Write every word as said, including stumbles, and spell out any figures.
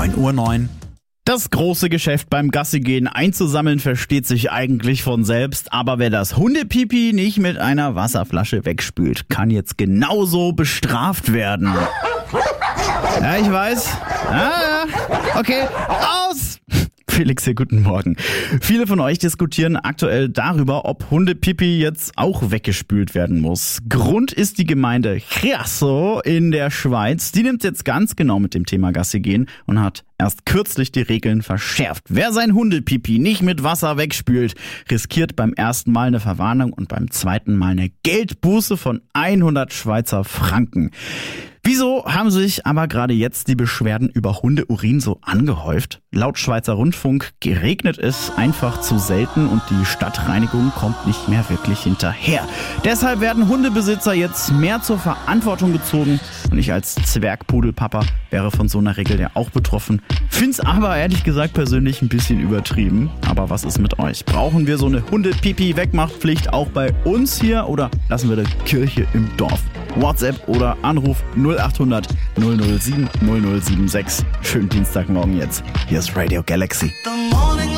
neun Uhr neun. Das große Geschäft beim Gassigehen einzusammeln versteht sich eigentlich von selbst, aber wer das Hundepipi nicht mit einer Wasserflasche wegspült, kann jetzt genauso bestraft werden. Ja, ich weiß. Ja, ja. Okay, aus! Felix hier, guten Morgen. Viele von euch diskutieren aktuell darüber, ob Hundepipi jetzt auch weggespült werden muss. Grund ist die Gemeinde Chiasso in der Schweiz. Die nimmt jetzt ganz genau mit dem Thema Gassi gehen und hat erst kürzlich die Regeln verschärft. Wer sein Hundepipi nicht mit Wasser wegspült, riskiert beim ersten Mal eine Verwarnung und beim zweiten Mal eine Geldbuße von hundert Schweizer Franken. Wieso haben sich aber gerade jetzt die Beschwerden über Hundeurin so angehäuft? Laut Schweizer Rundfunk regnet es einfach zu selten und die Stadtreinigung kommt nicht mehr wirklich hinterher. Deshalb werden Hundebesitzer jetzt mehr zur Verantwortung gezogen und ich als Zwergpudelpapa wäre von so einer Regel ja auch betroffen. Find's aber ehrlich gesagt persönlich ein bisschen übertrieben. Aber was ist mit euch? Brauchen wir so eine Hundepipi-Wegmachtpflicht auch bei uns hier oder lassen wir die Kirche im Dorf? WhatsApp oder Anruf null acht hundert null null sieben null null sieben sechs. Schönen Dienstagmorgen jetzt. Hier ist Radio Galaxy.